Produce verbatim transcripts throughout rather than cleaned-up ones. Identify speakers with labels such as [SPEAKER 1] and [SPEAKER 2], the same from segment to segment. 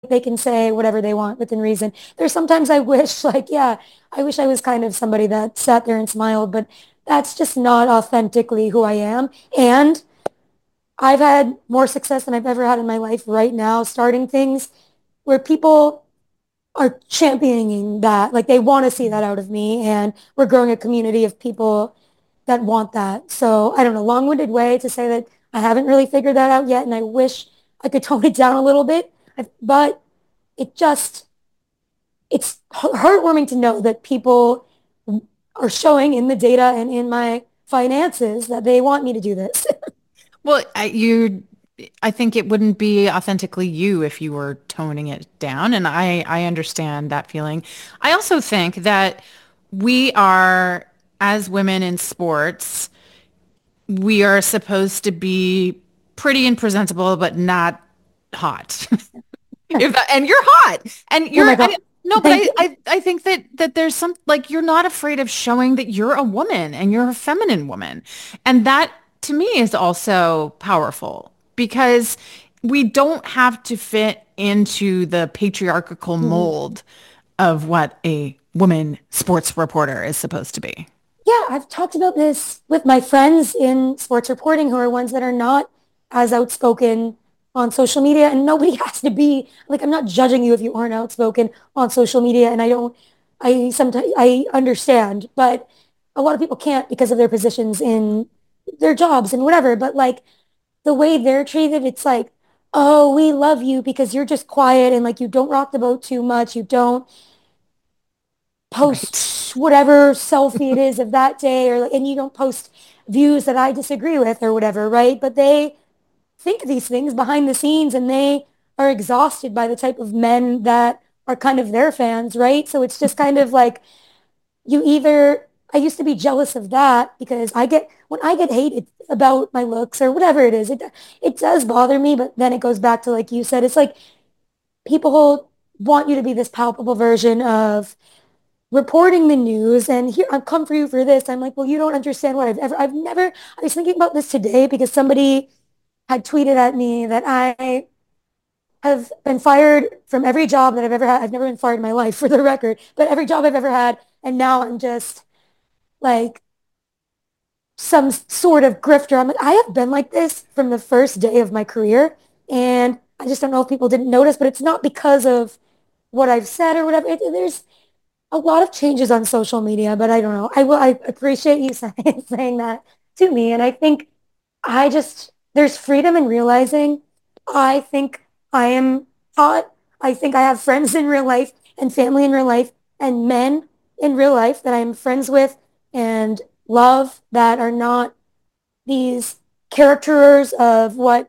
[SPEAKER 1] they can say whatever they want within reason. There's sometimes I wish, like, yeah, I wish I was kind of somebody that sat there and smiled, but that's just not authentically who I am. And I've had more success than I've ever had in my life right now, starting things where people are championing that. Like they want to see that out of me. And we're growing a community of people that want that. So I don't know, long-winded way to say that I haven't really figured that out yet. And I wish I could tone it down a little bit. But it just, it's heartwarming to know that people are showing in the data and in my finances that they want me to do this.
[SPEAKER 2] Well, I, you, I think it wouldn't be authentically you if you were toning it down, and I, I understand that feeling. I also think that we are, as women in sports, we are supposed to be pretty and presentable, but not hot. If that, and you're hot, and
[SPEAKER 1] Oh
[SPEAKER 2] you're
[SPEAKER 1] my God.
[SPEAKER 2] I, no, but
[SPEAKER 1] Thank
[SPEAKER 2] I,
[SPEAKER 1] you.
[SPEAKER 2] I I think that that there's some like you're not afraid of showing that you're a woman and you're a feminine woman, and that to me is also powerful because we don't have to fit into the patriarchal
[SPEAKER 1] Mhm.
[SPEAKER 2] mold of what a woman sports reporter is supposed to be.
[SPEAKER 1] Yeah, I've talked about this with my friends in sports reporting who are ones that are not as outspoken on social media. And nobody has to be like, I'm not judging you if you aren't outspoken on social media. And I don't, I sometimes, I understand, but a lot of people can't because of their positions in their jobs and whatever. But like the way they're treated, it's like, oh, we love you because you're just quiet and like you don't rock the boat too much. You don't
[SPEAKER 2] Right.
[SPEAKER 1] post whatever selfie it is of that day or like, and you don't post views that I disagree with or whatever, right? But they think these things behind the scenes and they are exhausted by the type of men that are kind of their fans, right? So it's just kind of like you either I used to be jealous of that because I get when I get hated about my looks or whatever it is, it it does bother me, but then it goes back to like you said, it's like people want you to be this palpable version of reporting the news and here I've come for you for this. I'm like, well, you don't understand what I've ever I've never I was thinking about this today because somebody had tweeted at me that I have been fired from every job that I've ever had. I've never been fired in my life for the record, but every job I've ever had. And now I'm just like some sort of grifter. I'm like, I have been like this from the first day of my career. And I just don't know if people didn't notice, but it's not because of what I've said or whatever. It, there's a lot of changes on social media, but I don't know. I will. I appreciate you saying, saying that to me, and I think I just there's freedom in realizing. I think I am hot. I think I have friends in real life and family in real life and men in real life that I'm friends with and love that are not these characters of what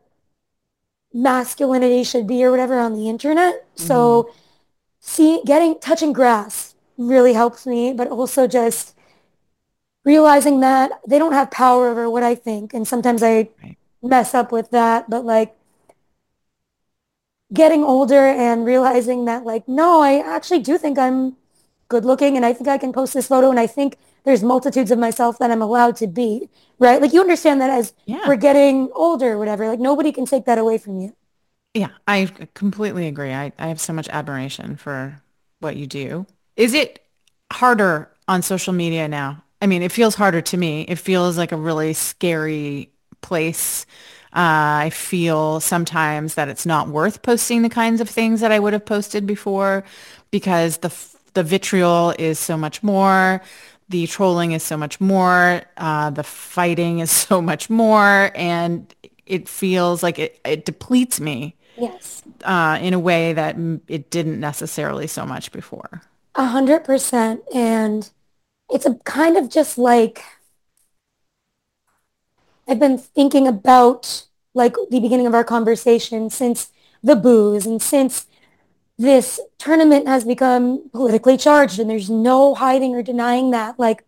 [SPEAKER 1] masculinity should be or whatever on the internet.
[SPEAKER 2] Mhm.
[SPEAKER 1] So see, getting touching grass really helps me, but also just realizing that they don't have power over what I think. And sometimes I
[SPEAKER 2] Right.
[SPEAKER 1] mess up with that, but like getting older and realizing that like, no, I actually do think I'm good looking and I think I can post this photo and I think there's multitudes of myself that I'm allowed to be, right? Like you understand that as
[SPEAKER 2] Yeah.
[SPEAKER 1] we're getting older or whatever, like nobody can take that away from you.
[SPEAKER 2] Yeah, I completely agree. I, I have so much admiration for what you do. Is it harder on social media now? I mean, it feels harder to me. It feels like a really scary place. Uh, I feel sometimes that it's not worth posting the kinds of things that I would have posted before because the f- the vitriol is so much more, the trolling is so much more, uh, the fighting is so much more, and it feels like it, it depletes me
[SPEAKER 1] Yes.
[SPEAKER 2] uh, in a way that m- it didn't necessarily so much before.
[SPEAKER 1] A hundred percent. And it's a kind of just like I've been thinking about like the beginning of our conversation since the booze and since this tournament has become politically charged and there's no hiding or denying that. Like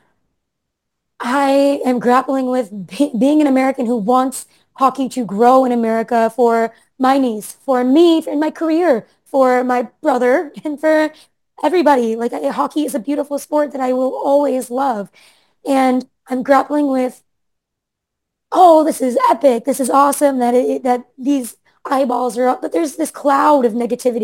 [SPEAKER 1] I am grappling with be being an American who wants hockey to grow in America for my niece, for me, in my career, for my brother, and for everybody. Like I, hockey is a beautiful sport that I will always love. And I'm grappling with oh, this is epic. This is awesome that it, that these eyeballs are up, but there's this cloud of negativity